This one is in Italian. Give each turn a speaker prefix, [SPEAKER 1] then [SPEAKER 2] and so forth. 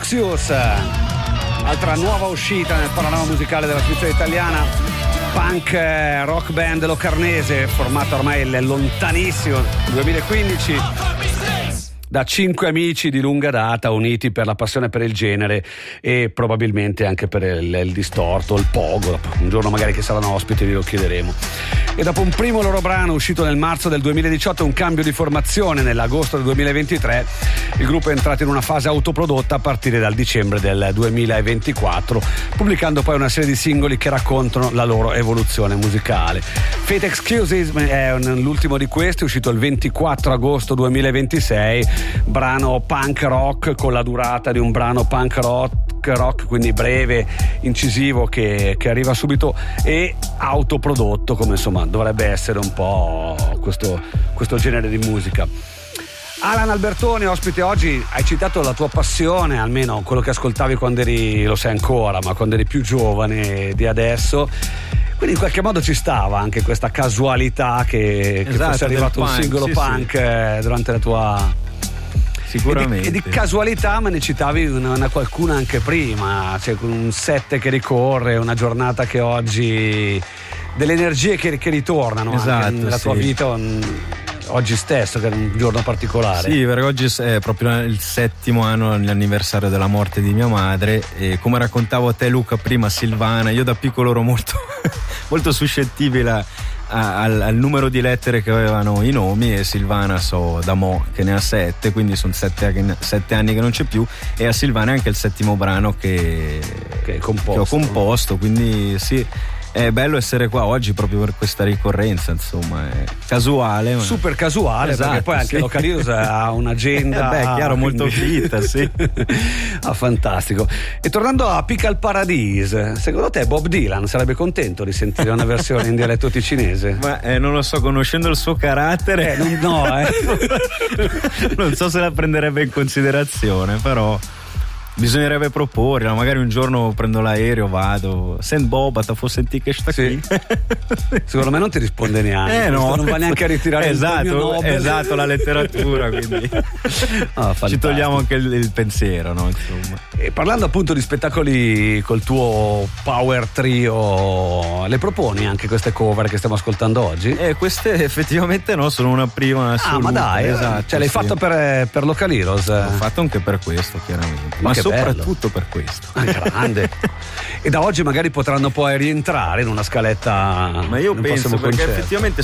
[SPEAKER 1] Noxious, altra nuova uscita nel panorama musicale della Svizzera italiana, punk rock band locarnese, formata ormai nel lontanissimo 2015 da 5 amici di lunga data uniti per la passione per il genere e probabilmente anche per il distorto, il pogo. Un giorno magari che saranno ospiti glielo chiederemo. E dopo un primo loro brano uscito nel marzo del 2018 e un cambio di formazione nell'agosto del 2023, il gruppo è entrato in una fase autoprodotta a partire dal dicembre del 2024, pubblicando poi una serie di singoli che raccontano la loro evoluzione musicale. Fate Excuses è l'ultimo di questi, uscito il 24 agosto 2026, brano punk rock con la durata di un brano punk rock, quindi breve, incisivo, che arriva subito e autoprodotto, come insomma dovrebbe essere un po' questo genere di musica. Alan Albertoni, ospite oggi. Hai citato la tua passione, almeno quello che ascoltavi quando eri, lo sai ancora, ma quando eri più giovane di adesso. Quindi in qualche modo ci stava anche questa casualità che fosse arrivato un singolo punk durante la tua...
[SPEAKER 2] Sicuramente.
[SPEAKER 1] E di casualità me ne citavi una qualcuna anche prima, cioè un set che ricorre, una giornata che oggi, delle energie che ritornano anche nella tua vita oggi stesso, che è un giorno particolare.
[SPEAKER 2] Sì, perché oggi è proprio il 7° anno, l'anniversario della morte di mia madre, e come raccontavo a te, Luca, prima, Silvana, io da piccolo ero molto molto suscettibile al numero di lettere che avevano i nomi, e Silvana so da mo' che ne ha 7, quindi sono 7 anni che non c'è più, e a Silvana è anche il 7° brano che ho composto, quindi sì, è bello essere qua oggi proprio per questa ricorrenza, insomma, è casuale, ma...
[SPEAKER 1] super casuale, esatto, perché poi anche Localius ha un'agenda
[SPEAKER 2] chiaro, molto fitta, sì.
[SPEAKER 1] Fantastico. E tornando a Pickle Paradise, secondo te Bob Dylan sarebbe contento di sentire una versione in dialetto ticinese?
[SPEAKER 2] Ma non lo so, conoscendo il suo carattere non so se la prenderebbe in considerazione, però bisognerebbe proporla, magari un giorno prendo l'aereo, vado, sent Boba, te fo sentire che sta qui.
[SPEAKER 1] Secondo me non ti risponde neanche, non va neanche a ritirare il premio Nobel.
[SPEAKER 2] Esatto, la letteratura, quindi ci togliamo anche il pensiero, no? Insomma.
[SPEAKER 1] E parlando appunto di spettacoli col tuo Power Trio, le proponi anche queste cover che stiamo ascoltando oggi?
[SPEAKER 2] Queste effettivamente no, sono una prima assoluta.
[SPEAKER 1] Ma dai,
[SPEAKER 2] esatto,
[SPEAKER 1] cioè l'hai fatto per Localiros?
[SPEAKER 2] L'ho fatto anche per questo, chiaramente, ma soprattutto per questo.
[SPEAKER 1] Grande. E da oggi magari potranno poi rientrare in una scaletta.
[SPEAKER 2] Ma io penso, perché effettivamente